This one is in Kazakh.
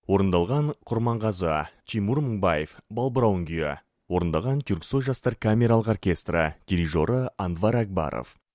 Орындалған Құрманғазы, Тимур Мыңбаев, Балбырауын күйі. Орындаған Түрксой жастар камералық оркестрі, дирижері Анвар Акбаров.